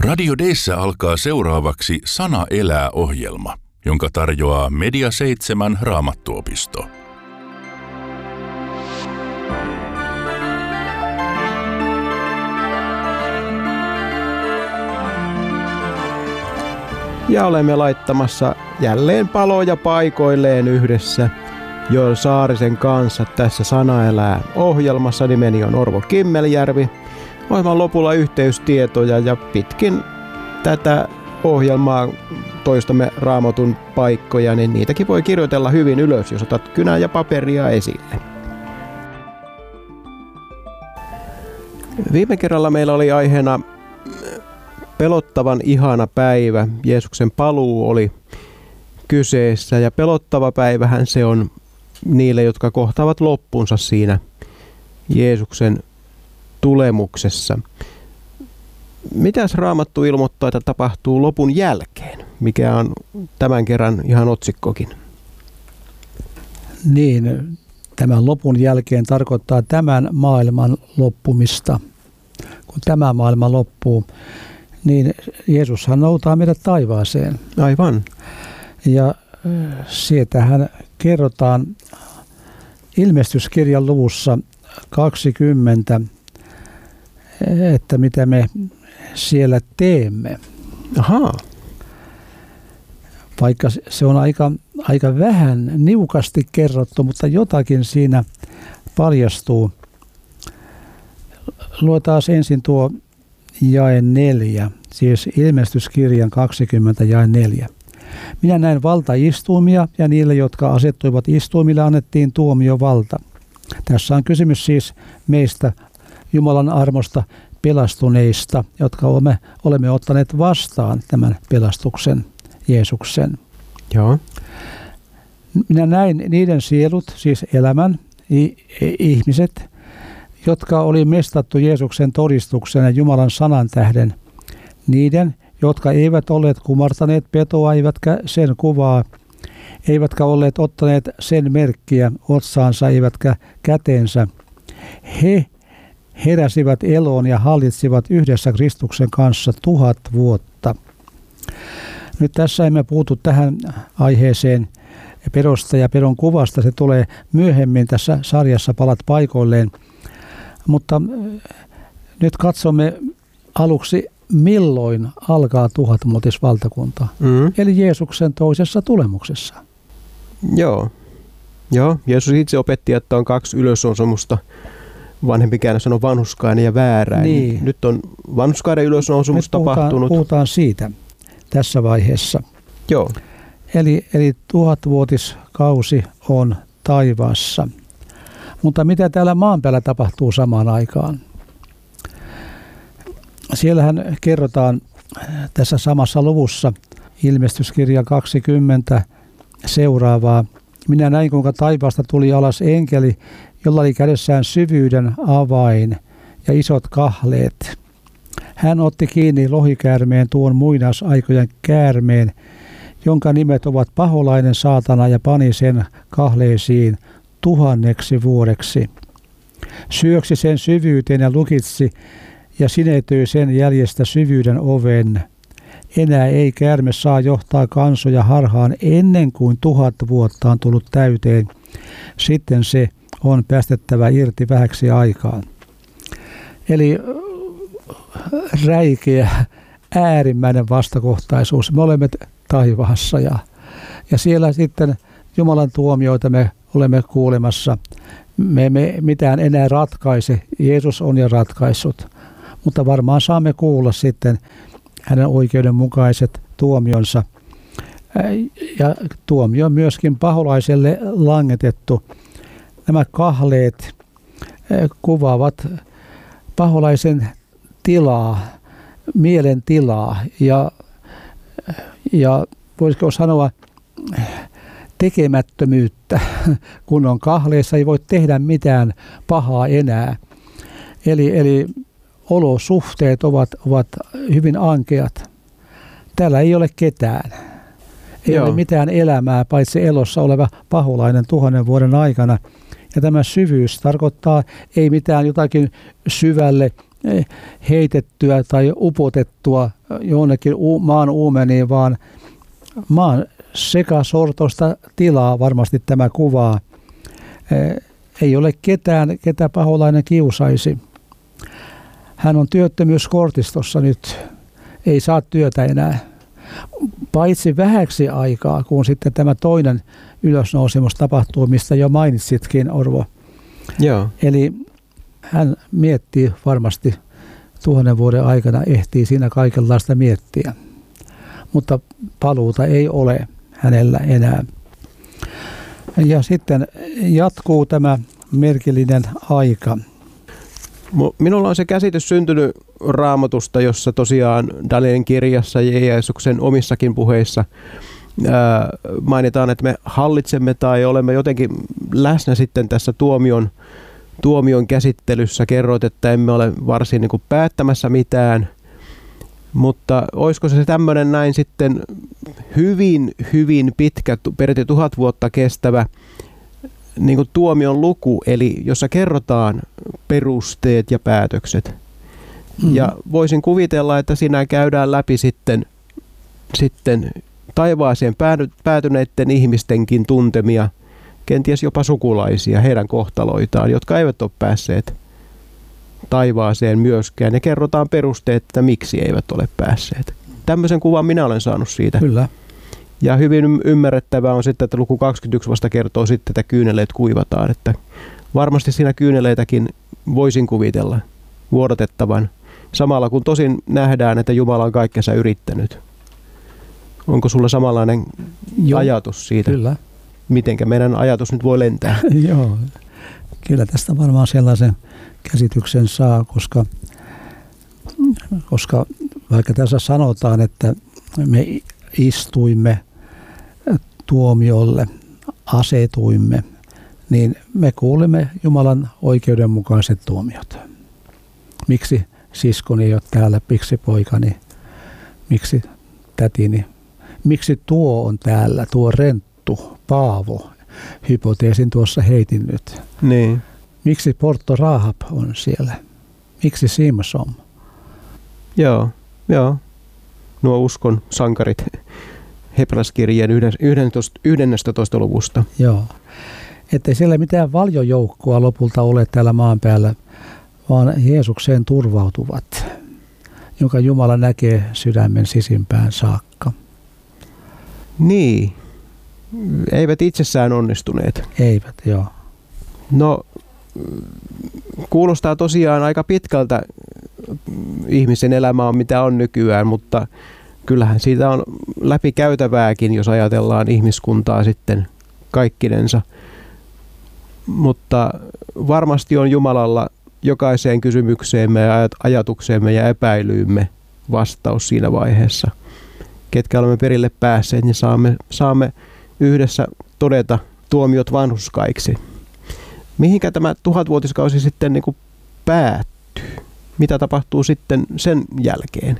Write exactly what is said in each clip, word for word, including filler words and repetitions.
Radio D:ssä alkaa seuraavaksi Sana elää -ohjelma, jonka tarjoaa Media seitsemän Raamattuopisto. Ja olemme laittamassa jälleen paloja paikoilleen yhdessä Joel Saarisen kanssa tässä Sana elää -ohjelmassa. Nimeni on Orvo Kimmeljärvi. Ohjelman lopulla yhteystietoja ja pitkin tätä ohjelmaa toistamme Raamatun paikkoja, niin niitäkin voi kirjoitella hyvin ylös, jos otat kynää ja paperia esille. Viime kerralla meillä oli aiheena pelottavan ihana päivä. Jeesuksen paluu oli kyseessä ja pelottava päivähän se on niille, jotka kohtaavat loppunsa siinä Jeesuksen tulemuksessa. Mitäs Raamattu ilmoittaa, että tapahtuu lopun jälkeen? Mikä on tämän kerran ihan otsikkokin? Niin, tämän lopun jälkeen tarkoittaa tämän maailman loppumista. Kun tämä maailma loppuu, niin Jeesushan noutaa meidät taivaaseen. Aivan. Ja siitähän kerrotaan Ilmestyskirjan luvussa kaksikymmentä, että mitä me siellä teemme. Ahaa. Vaikka se on aika, aika vähän niukasti kerrottu, mutta jotakin siinä paljastuu. Luetaan ensin tuo jae neljä, siis Ilmestyskirjan kaksikymmentä jae neljä. Minä näin valtaistuimia ja niille, jotka asettuivat istuimille, annettiin tuomiovalta. Tässä on kysymys siis meistä Jumalan armosta pelastuneista, jotka olemme, olemme ottaneet vastaan tämän pelastuksen Jeesuksen. Joo. Minä näin niiden sielut, siis elämän ihmiset, jotka oli mestattu Jeesuksen todistuksen ja Jumalan sanan tähden. Niiden, jotka eivät olleet kumartaneet petoa, eivätkä sen kuvaa, eivätkä olleet ottaneet sen merkkiä otsaansa, eivätkä käteensä. He heräsivät eloon ja hallitsivat yhdessä Kristuksen kanssa tuhat vuotta. Nyt tässä emme puutu tähän aiheeseen pedosta ja pedon kuvasta. Se tulee myöhemmin tässä sarjassa Palat paikoilleen. Mutta nyt katsomme aluksi, milloin alkaa tuhatvuotisvaltakunta. Mm. Eli Jeesuksen toisessa tulemuksessa. Joo. Joo. Jeesus itse opetti, että on kaksi ylösnousemusta. Vanhempi käännös on vanhurskainen ja vääräinen. Niin. Nyt on vanhurskainen ylösnousemus puhutaan, tapahtunut. Puhutaan siitä tässä vaiheessa. Joo. Eli, eli tuhatvuotiskausi on taivaassa. Mutta mitä täällä maan päällä tapahtuu samaan aikaan? Siellähän kerrotaan tässä samassa luvussa Ilmestyskirja kaksikymmentä seuraavaa. Minä näin, kuinka taivaasta tuli alas enkeli, jolla oli kädessään syvyyden avain ja isot kahleet. Hän otti kiinni lohikäärmeen, tuon muinaisaikojen käärmeen, jonka nimet ovat paholainen, saatana, ja pani sen kahleisiin tuhanneksi vuodeksi. Syöksi sen syvyyteen ja lukitsi ja sinetöi sen jäljestä syvyyden oven. Enää ei käärme saa johtaa kansoja harhaan ennen kuin tuhat vuotta on tullut täyteen. Sitten se on päästettävä irti vähäksi aikaan. Eli räikeä, äärimmäinen vastakohtaisuus. Me olemme taivaassa ja, ja siellä sitten Jumalan tuomioita me olemme kuulemassa. Me emme mitään enää ratkaise. Jeesus on jo ratkaissut. Mutta varmaan saamme kuulla sitten hänen oikeudenmukaiset tuomionsa. Ja tuomio on myöskin paholaiselle langetettu. Nämä kahleet kuvaavat paholaisen tilaa, mielen tilaa ja, ja voisiko sanoa tekemättömyyttä. Kun on kahleessa, ei voi tehdä mitään pahaa enää. Eli, eli olosuhteet ovat, ovat hyvin ankeat. Täällä ei ole ketään. Ei Joo. ole mitään elämää, paitsi elossa oleva paholainen tuhannen vuoden aikana. Ja tämä syvyys tarkoittaa ei mitään jotakin syvälle heitettyä tai upotettua jonnekin maan uumeniin, vaan maan sekasortoista tilaa varmasti tämä kuvaa. Ei ole ketään, ketä paholainen kiusaisi. Hän on työttömyyskortistossa nyt. Ei saa työtä enää. Paitsi vähäksi aikaa, kun sitten tämä toinen ylösnousemus tapahtuu, mistä jo mainitsitkin, Orvo. Joo. Eli hän miettii varmasti tuhannen vuoden aikana, ehtii siinä kaikenlaista miettiä. Mutta paluuta ei ole hänellä enää. Ja sitten jatkuu tämä merkillinen aika. Minulla on se käsitys syntynyt Raamatusta, jossa tosiaan Danielin kirjassa ja Jeesuksen omissakin puheissa ää, mainitaan, että me hallitsemme tai olemme jotenkin läsnä sitten tässä tuomion, tuomion käsittelyssä. Kerroit, että emme ole varsin niin kuin päättämässä mitään, mutta olisiko se tämmöinen näin sitten hyvin, hyvin pitkä, peräti tuhat vuotta kestävä niin kuin tuomion luku, eli jossa kerrotaan perusteet ja päätökset. Mm-hmm. Ja voisin kuvitella, että siinä käydään läpi sitten, sitten taivaaseen päätyneiden ihmistenkin tuntemia, kenties jopa sukulaisia, heidän kohtaloitaan, jotka eivät ole päässeet taivaaseen myöskään. Ja kerrotaan perusteet, että miksi eivät ole päässeet. Tämmöisen kuvan minä olen saanut siitä. Kyllä. Ja hyvin ymmärrettävää on sitten, että luku kaksikymmentäyksi vasta kertoo sitten, että kyyneleet kuivataan. Että varmasti siinä kyyneleitäkin voisin kuvitella vuodatettavan. Samalla kun tosin nähdään, että Jumala on kaikkensa yrittänyt. Onko sulla samanlainen Joo, ajatus siitä? Kyllä. Mitenkä meidän ajatus nyt voi lentää? Joo, kyllä tästä varmaan sellaisen käsityksen saa, koska, koska vaikka tässä sanotaan, että me istuimme tuomiolle, asetuimme, niin me kuulemme Jumalan oikeudenmukaiset tuomiot. Miksi siskoni ei ole täällä, miksi poikani, miksi tätini, miksi tuo on täällä, tuo renttu, Paavo, hypoteesin tuossa heitin nyt. Niin. Miksi Porto Rahab on siellä, miksi Simson? Joo, joo. Nuo uskon sankarit Hebrealaiskirjeen yhdentoista luvusta. Joo, ettei siellä mitään valjojoukkoa lopulta ole täällä maan päällä, vaan Jeesukseen turvautuvat, jonka Jumala näkee sydämen sisimpään saakka. Niin, eivät itsessään onnistuneet. Eivät, joo. No, kuulostaa tosiaan aika pitkältä ihmisen elämä on mitä on nykyään, mutta kyllähän siitä on läpikäytävääkin, jos ajatellaan ihmiskuntaa sitten kaikkinensa. Mutta varmasti on Jumalalla jokaiseen kysymykseemme ja ajatukseemme ja epäilyymme vastaus siinä vaiheessa. Ketkä olemme perille päässeet, niin saamme, saamme yhdessä todeta tuomiot vanhurskaiksi. Mihinkä tämä tuhatvuotiskausi sitten niin kuin päättyy? Mitä tapahtuu sitten sen jälkeen?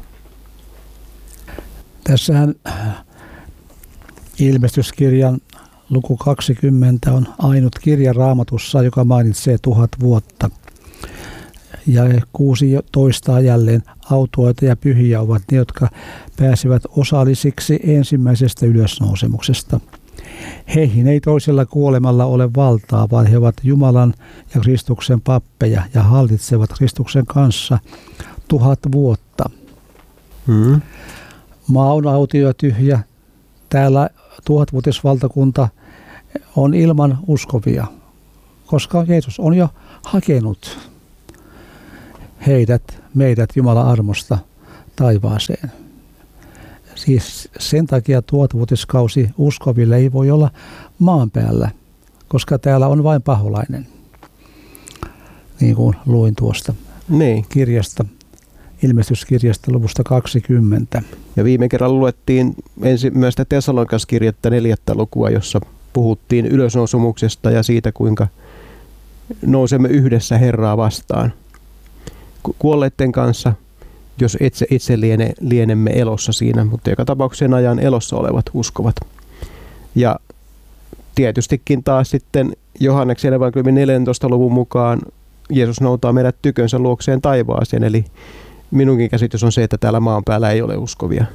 Tässähän Ilmestyskirjan luku kaksikymmentä on ainut kirja Raamatussa, joka mainitsee tuhat vuotta. Ja kuusitoista jälleen autuaita ja pyhiä ovat ne, jotka pääsevät osallisiksi ensimmäisestä ylösnousemuksesta. Heihin ei toisella kuolemalla ole valtaa, vaan he ovat Jumalan ja Kristuksen pappeja ja hallitsevat Kristuksen kanssa tuhat vuotta. Hmm. Maa on autio ja tyhjä. Täällä tuhatvuotisvaltakunta on ilman uskovia, koska Jeesus on jo hakenut heidät, meidät Jumalan armosta taivaaseen. Siis sen takia tuhatvuotiskausi uskoville ei voi olla maan päällä, koska täällä on vain paholainen, niin kuin luin tuosta niin. kirjasta, Ilmestyskirjasta luvusta kaksikymmentä. Ja viime kerralla luettiin ensimmäistä Tessalonikalaiskirjettä neljättä lukua, jossa puhuttiin ylösnousumuksesta ja siitä, kuinka nousemme yhdessä Herraa vastaan. Kuolleiden kanssa, jos itse, itse liene, lienemme elossa siinä, mutta joka tapauksessa ajan elossa olevat uskovat. Ja tietystikin taas sitten Johanneksen evankeliumin neljäntoista luvun mukaan Jeesus noutaa meidät tykönsä luokseen taivaaseen. Eli minunkin käsitys on se, että täällä maan päällä ei ole uskovia.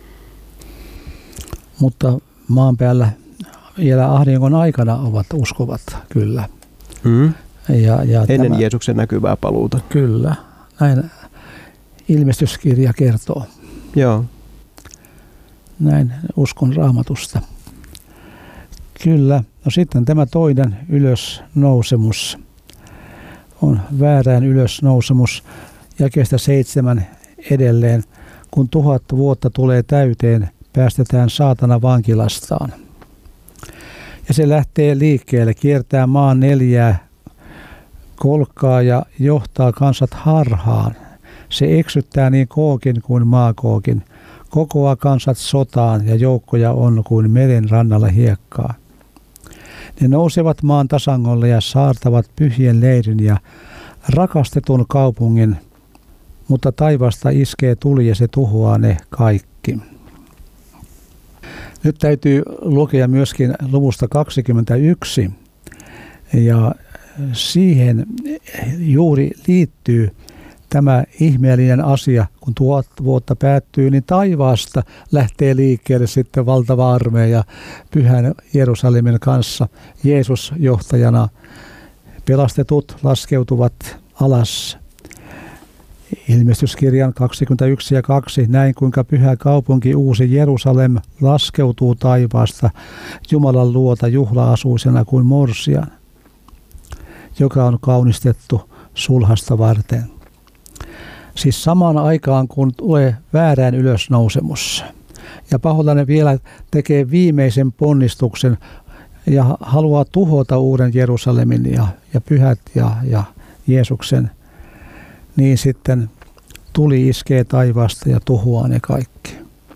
Mutta maan päällä vielä ahdingon aikana ovat uskovat, kyllä. Mm. Ja, ja Ennen tämä, Jeesuksen näkyvää paluuta. Kyllä, näin ilmestyskirja kertoo. Joo. Näin uskon Raamatusta. Kyllä. No sitten tämä toinen ylösnousemus on väärään ylösnousemus jakeesta seitsemän edelleen. Kun tuhat vuotta tulee täyteen, päästetään saatana vankilastaan. Ja se lähtee liikkeelle, kiertää maan neljää kolkkaa ja johtaa kansat harhaan. Se eksyttää niin Gookin kuin Maagogin, kokoaa kansat sotaan ja joukkoja on kuin meren rannalla hiekkaa. Ne nousevat maan tasangolle ja saartavat pyhien leirin ja rakastetun kaupungin, mutta taivasta iskee tuli ja se tuhoaa ne kaikki. Nyt täytyy lukea myöskin luvusta kaksikymmentäyksi ja siihen juuri liittyy tämä ihmeellinen asia, kun tuhat vuotta päättyy, niin taivaasta lähtee liikkeelle sitten valtava armeija Pyhän Jerusalemin kanssa. Jeesus johtajana, pelastetut laskeutuvat alas. Ilmestyskirjan kaksikymmentäyksi ja kaksi, näin kuinka pyhä kaupunki uusi Jerusalem laskeutuu taivaasta Jumalan luota juhla-asuisena kuin morsian, joka on kaunistettu sulhasta varten. Siis samaan aikaan, kun tulee väärään ylösnousemus. Ja paholainen vielä tekee viimeisen ponnistuksen ja haluaa tuhota uuden Jerusalemin ja, ja pyhät ja, ja Jeesuksen. Niin sitten tuli iskee taivaasta ja tuhoaa ne kaikki.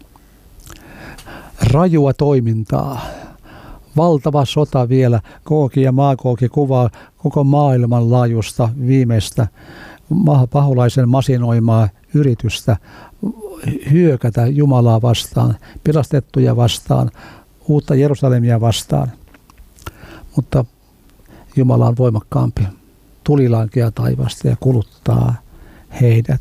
Rajua toimintaa. Valtava sota vielä. Googi ja Maagogi kuvaa koko maailman laajuista viimeistä paholaisen masinoimaa yritystä hyökätä Jumalaa vastaan, pelastettuja vastaan, uutta Jerusalemia vastaan. Mutta Jumala on voimakkaampi. Tuli lankeaa taivaasta ja kuluttaa heidät.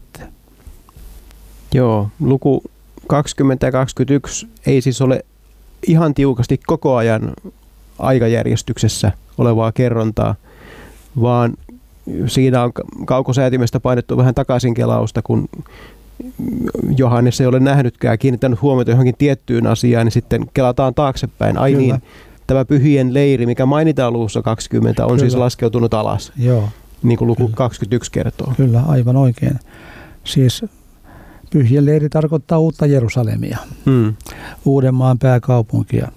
Joo, luku kaksikymmentä ja kaksikymmentäyksi ei siis ole ihan tiukasti koko ajan aikajärjestyksessä olevaa kerrontaa, vaan siinä on kaukosäätimestä painettu vähän takaisin kelausta, kun Johannes ei ole nähnytkään, kiinnittänyt huomiota johonkin tiettyyn asiaan, niin sitten kelataan taaksepäin. Ai Kyllä. niin, tämä pyhien leiri, mikä mainitaan luvussa kaksikymmentä, on Kyllä. siis laskeutunut alas, Joo. niin kuin luku Kyllä. kaksikymmentäyksi kertoo. Kyllä, aivan oikein. Siis pyhien leiri tarkoittaa uutta Jerusalemia, hmm. Uudenmaan pääkaupunkia.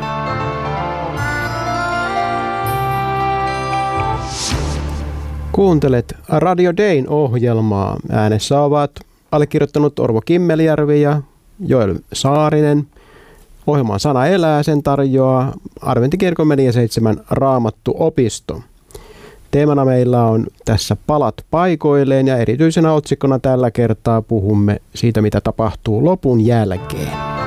Kuuntelet Radio Dayn ohjelmaa. Äänessä ovat allekirjoittanut Orvo Kimmelijärvi ja Joel Saarinen. Ohjelman Sana elää, sen tarjoaa Adventtikirkon Media seitsemän Raamattu-opisto. Teemana meillä on tässä palat paikoilleen ja erityisenä otsikkona tällä kertaa puhumme siitä, mitä tapahtuu lopun jälkeen.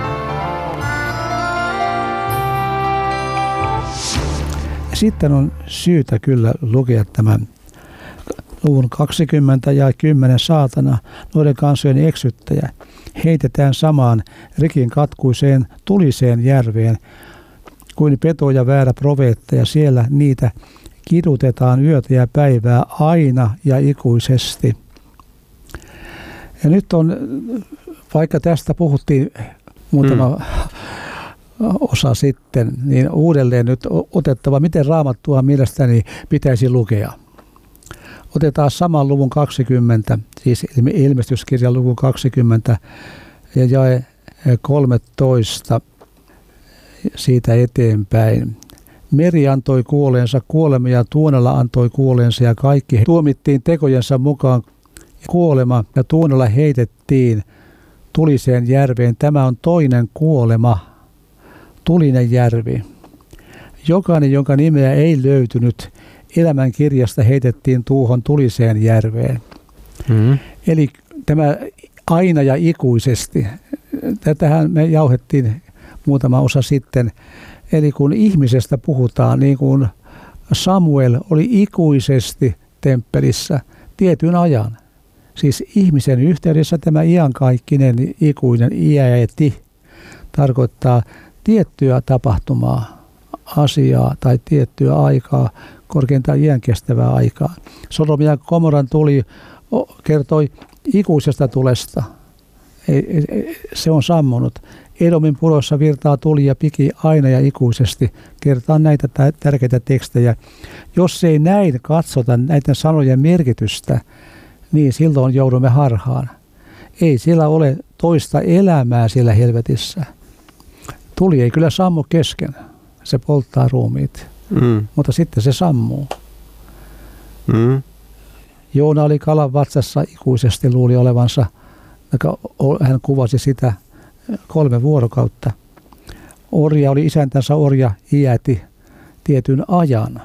Sitten on syytä kyllä lukea tämän luvun kaksikymmentä ja kymmenen saatana, noiden kansojen eksyttäjä, heitetään samaan rikin katkuiseen tuliseen järveen kuin peto ja väärä profeetta, ja siellä niitä kidutetaan yötä ja päivää aina ja ikuisesti. Ja nyt on, vaikka tästä puhuttiin muutama hmm. osa sitten, niin uudelleen nyt otettava, miten Raamattua mielestäni pitäisi lukea. Otetaan saman luvun kaksikymmentä, siis ilmestyskirjan luvun kaksikymmentä ja jae kolmetoista siitä eteenpäin. Meri antoi kuoleensa kuolema ja Tuonela antoi kuoleensa ja kaikki tuomittiin tekojensa mukaan. Kuolema ja Tuonela heitettiin tuliseen järveen. Tämä on toinen kuolema, tulinen järvi. Jokainen, jonka nimeä ei löytynyt elämän kirjasta, heitettiin tuohon tuliseen järveen. Mm-hmm. Eli tämä aina ja ikuisesti. Tätähän me jauhettiin muutama osa sitten. Eli kun ihmisestä puhutaan, niin kuin Samuel oli ikuisesti temppelissä tietyn ajan. Siis ihmisen yhteydessä tämä iankaikkinen ikuinen iäti tarkoittaa tiettyä tapahtumaa, asiaa tai tiettyä aikaa, korkeintaan iän kestävää aikaa. Sodom ja Gomoran tuli kertoi ikuisesta tulesta. Se on sammunut. Edomin purossa virtaa tuli ja piki aina ja ikuisesti. Kertaan näitä tärkeitä tekstejä. Jos ei näin katsota näiden sanojen merkitystä, niin silloin joudumme harhaan. Ei siellä ole toista elämää siellä helvetissä. Tuli ei kyllä sammu kesken. Se polttaa ruumiit. Mm. Mutta sitten se sammuu. Mm. Joona oli kalan vatsassa ikuisesti, luuli olevansa. Hän kuvasi sitä kolme vuorokautta. Orja oli isäntänsä orja, iäti tietyn ajan.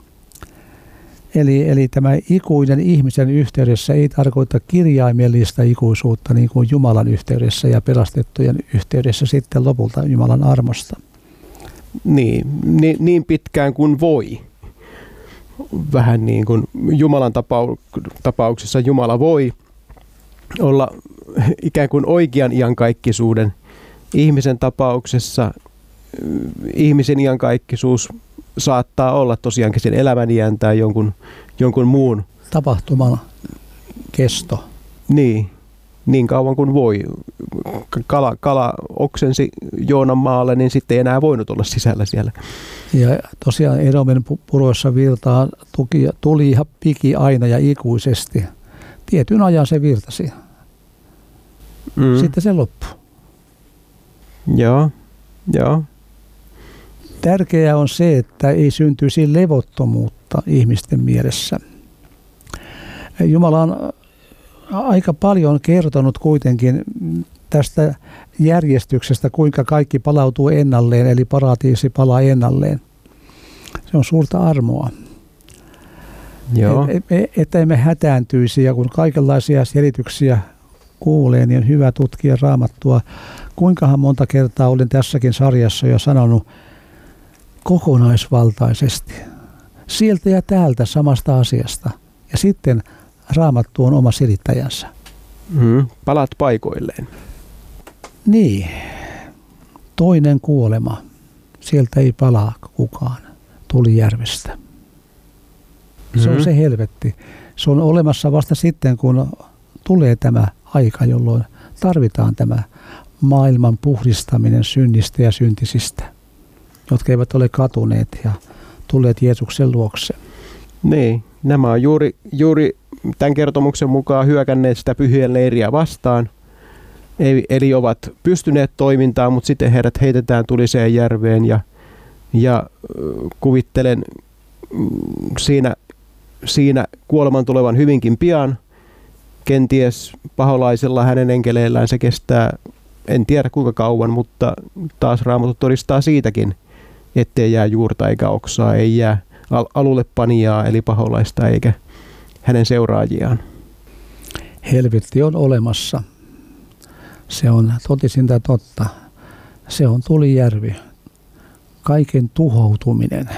Eli, eli tämä ikuinen ihmisen yhteydessä ei tarkoita kirjaimellista ikuisuutta niin kuin Jumalan yhteydessä ja pelastettujen yhteydessä sitten lopulta Jumalan armosta. Niin, niin, niin pitkään kuin voi. Vähän niin kuin Jumalan tapauksessa Jumala voi olla ikään kuin oikean iankaikkisuuden. Ihmisen tapauksessa ihmisen iankaikkisuus saattaa olla tosiaankin sen elämän iän tai jonkun, jonkun muun tapahtuman kesto. Niin, niin kauan kuin voi. Kala, kala oksensi Joonan maalle, niin sitten ei enää voinut olla sisällä siellä. Ja tosiaan Edomin puroissa virtaa tuki, tuli ja piki aina ja ikuisesti. Tietyn ajan se virtasi. Mm. Sitten se loppui. Joo, joo. Tärkeää on se, että ei syntyisi levottomuutta ihmisten mielessä. Jumala on aika paljon kertonut kuitenkin tästä järjestyksestä, kuinka kaikki palautuu ennalleen, eli paratiisi palaa ennalleen. Se on suurta armoa. Joo. Et, et, että emme hätääntyisi, ja kun kaikenlaisia selityksiä kuulee, niin on hyvä tutkia Raamattua. Kuinkahan monta kertaa olen tässäkin sarjassa jo sanonut kokonaisvaltaisesti, sieltä ja täältä samasta asiasta. Ja sitten Raamattu on oma selittäjänsä. Mm, palat paikoilleen. Niin. Toinen kuolema. Sieltä ei palaa kukaan. Tuli järvestä. Mm-hmm. Se on se helvetti. Se on olemassa vasta sitten, kun tulee tämä aika, jolloin tarvitaan tämä maailman puhdistaminen synnistä ja syntisistä, jotka eivät ole katuneet ja tulleet Jeesuksen luokse. Niin, nämä on juuri, juuri tämän kertomuksen mukaan hyökänneet sitä pyhien leiriä vastaan. Eli ovat pystyneet toimintaan, mutta sitten heidät heitetään tuliseen järveen ja, ja kuvittelen siinä, siinä kuoleman tulevan hyvinkin pian. Kenties paholaisella hänen enkeleillään se kestää, en tiedä kuinka kauan, mutta taas Raamattu todistaa siitäkin, ettei jää juurta eikä oksaa, ei jää alulle panijaa eli paholaista eikä hänen seuraajiaan. Helvetti on olemassa. Se on totisinta totta. Se on tulijärvi. Kaiken tuhoutuminen.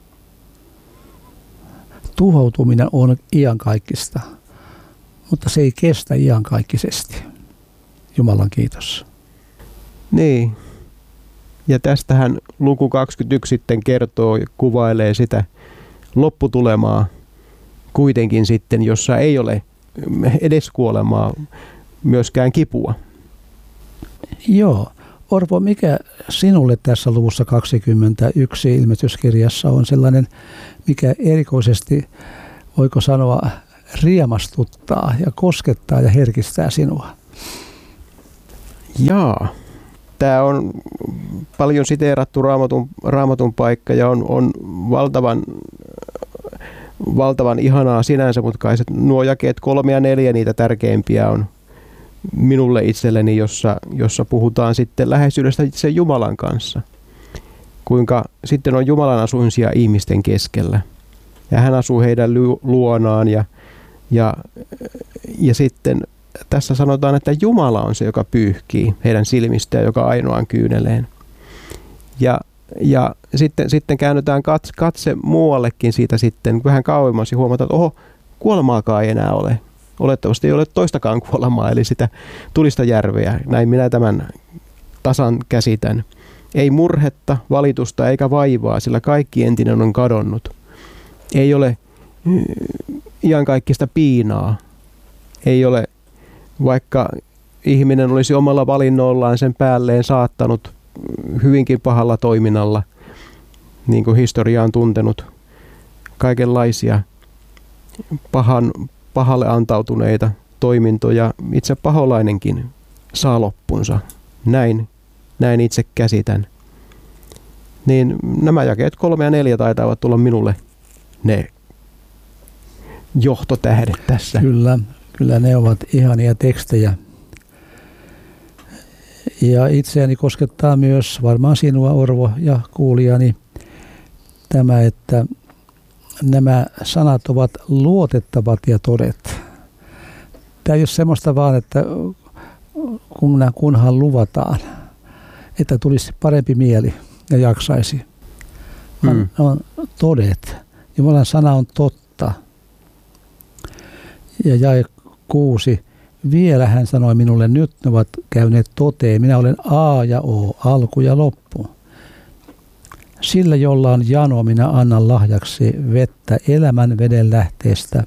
Tuhoutuminen on iankaikkista, mutta se ei kestä iankaikkisesti. Jumalan kiitos. Niin. Ja tästähän luku kaksikymmentäyksi sitten kertoo ja kuvailee sitä lopputulemaa kuitenkin sitten, jossa ei ole edes kuolemaa, myöskään kipua. Joo. Orpo, mikä sinulle tässä luvussa kaksikymmentäyksi ilmestyskirjassa on sellainen, mikä erikoisesti, voiko sanoa, riemastuttaa ja koskettaa ja herkistää sinua? Jaa. Tämä on paljon siteerattu raamatun, raamatun paikka ja on, on valtavan, valtavan ihanaa sinänsä, mutta kai nuo jakeet kolme ja neljä niitä tärkeimpiä on minulle itselleni, jossa, jossa puhutaan sitten läheisyydestä itse Jumalan kanssa. Kuinka sitten on Jumalan asuinsia ihmisten keskellä. Ja hän asuu heidän luonaan ja, ja, ja sitten tässä sanotaan, että Jumala on se, joka pyyhkii heidän silmistään joka ainoan kyyneleen. Ja, ja sitten, sitten käännytään katse, katse muuallekin siitä sitten vähän kauemmas ja huomataan, että oho, kuolemaakaan ei enää ole. Olettavasti ei ole toistakaan kuolemaa, eli sitä tulista järveä. Näin minä tämän tasan käsitän. Ei murhetta, valitusta eikä vaivaa, sillä kaikki entinen on kadonnut. Ei ole iankaikkista piinaa. Ei ole, vaikka ihminen olisi omalla valinnollaan sen päälleen saattanut hyvinkin pahalla toiminnalla, niin kuin historia on tuntenut, kaikenlaisia pahan, pahalle antautuneita toimintoja. Itse paholainenkin saa loppunsa. Näin, näin itse käsitän. Niin nämä jakeet kolme ja neljä taitavat tulla minulle ne johtotähdet tässä. Kyllä, kyllä ne ovat ihania tekstejä. Ja itseäni koskettaa myös varmaan sinua, Orvo, ja kuulijani tämä, että nämä sanat ovat luotettavat ja todet. Tämä ei ole semmoista vaan, että kunhan luvataan, että tulisi parempi mieli ja jaksaisi. Mm. On todet. Jumalan sana on totta. Ja jae kuusi. Vielä hän sanoi minulle, nyt ne ovat käyneet toteen. Minä olen A ja O, alku ja loppu. Sillä, jolla on jano, minä annan lahjaksi vettä elämän veden lähteestä.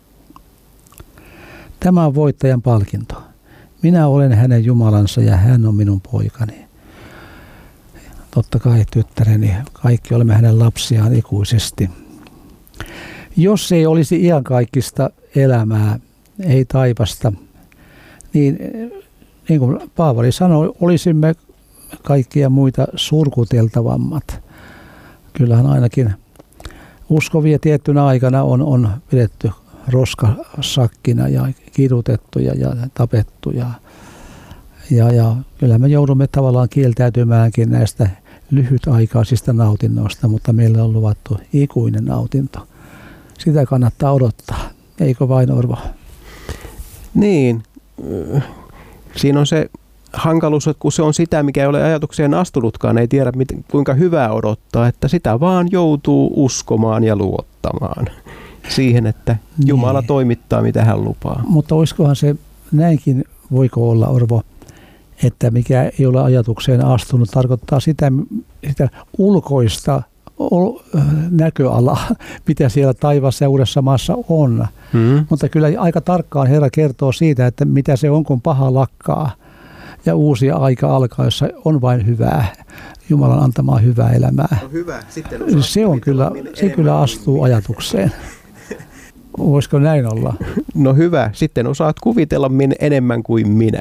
Tämä on voittajan palkinto. Minä olen hänen Jumalansa ja hän on minun poikani. Totta kai tyttäreni, kaikki olemme hänen lapsiaan ikuisesti. Jos ei olisi iankaikkista elämää, ei taivasta, niin niin kuin Paavali sanoi, olisimme kaikkia muita surkuteltavammat. Kyllähän ainakin uskovia tiettynä aikana on, on pidetty roskasakkina ja kidutettuja ja tapettuja. Ja, ja kyllä me joudumme tavallaan kieltäytymäänkin näistä lyhytaikaisista nautinnoista, mutta meillä on luvattu ikuinen nautinto. Sitä kannattaa odottaa, eikö vain, Orvo? Niin. Siinä on se hankaluus, että kun se on sitä, mikä ei ole ajatukseen astunutkaan, ei tiedä miten, kuinka hyvää odottaa, että sitä vaan joutuu uskomaan ja luottamaan siihen, että Jumala niin toimittaa, mitä hän lupaa. Mutta olisikohan se näinkin, voiko olla, Orvo, että mikä ei ole ajatukseen astunut, tarkoittaa sitä, sitä ulkoista näköalaa, mitä siellä taivaassa ja uudessa maassa on. Hmm. Mutta kyllä aika tarkkaan Herra kertoo siitä, että mitä se on, kun paha lakkaa ja uusi aika alkaa, jossa on vain hyvää, Jumalan antamaa hyvää elämää. No hyvä. Sitten se on kyllä, se kyllä astuu ajatukseen. Voisiko näin olla? No hyvä. Sitten osaat kuvitella min enemmän kuin minä.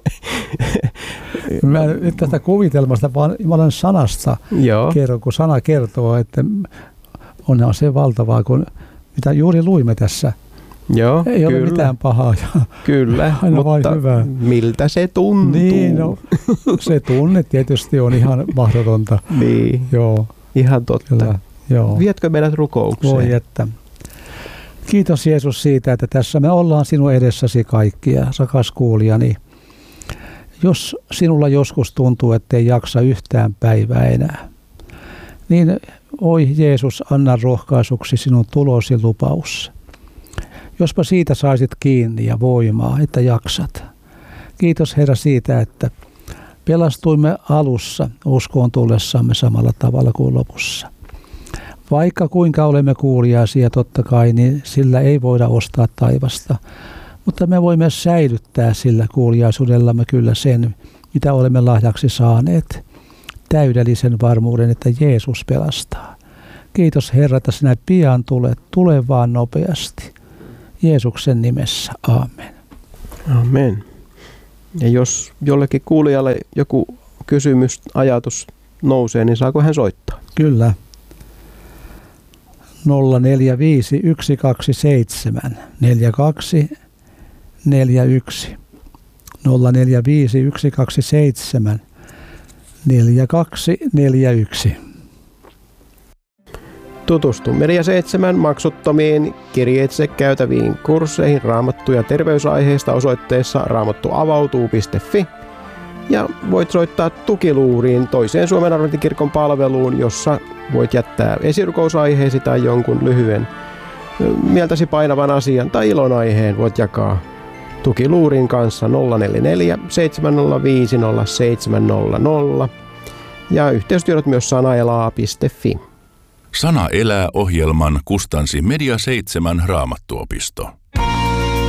Mä en nyt tästä kuvitelmasta, vaan Jumalan sanasta kerron, kun sana kertoo, että onhan se valtavaa, kun mitä juuri luimme tässä. Joo, ei kyllä. ole mitään pahaa. Ja kyllä, aina vain hyvää. Miltä se tuntuu? Niin, no, se tunne tietysti on ihan mahdotonta. Niin, joo. Ihan totta. Kyllä, joo. Vietkö meidät rukoukseen? Voi että. Kiitos Jeesus siitä, että tässä me ollaan sinun edessäsi kaikkia, rakas kuulijani. Jos sinulla joskus tuntuu, ettei jaksa yhtään päivää enää, niin oi Jeesus, anna rohkaisuksi sinun tulosi lupaus. Jospa siitä saisit kiinni ja voimaa, että jaksat. Kiitos Herra siitä, että pelastuimme alussa uskoon tullessamme samalla tavalla kuin lopussa. Vaikka kuinka olemme kuuliaisia totta kai, niin sillä ei voida ostaa taivasta. Mutta me voimme säilyttää sillä kuuliaisuudellamme kyllä sen, mitä olemme lahjaksi saaneet. Täydellisen varmuuden, että Jeesus pelastaa. Kiitos Herra, että sinä pian tulet. Tule vaan nopeasti. Jeesuksen nimessä. Aamen. Amen. Ja jos jollekin kuulijalle joku kysymys, ajatus nousee, niin saako hän soittaa? Kyllä. nolla neljä viisi yksi kaksi seitsemän neljä kaksi neljä yksi nolla neljä viisi yksi kaksi seitsemän neljä kaksi neljä yksi. Tutustu Media seitsemän maksuttomiin kirjeitse käytäviin kursseihin raamattu- ja terveysaiheista osoitteessa raamattuavautuu piste fi ja voit soittaa tukiluuriin toiseen Suomen Adventin kirkon palveluun, jossa voit jättää esirukousaiheesi tai jonkun lyhyen mieltäsi painavan asian tai ilonaiheen voit jakaa Tukiluurin kanssa nolla neljä neljä seitsemän nolla viisi nolla seitsemän nolla nolla ja yhteystiedot myös sanaelaa piste fi. Sana elää -ohjelman kustansi Media seitsemän Raamattuopisto.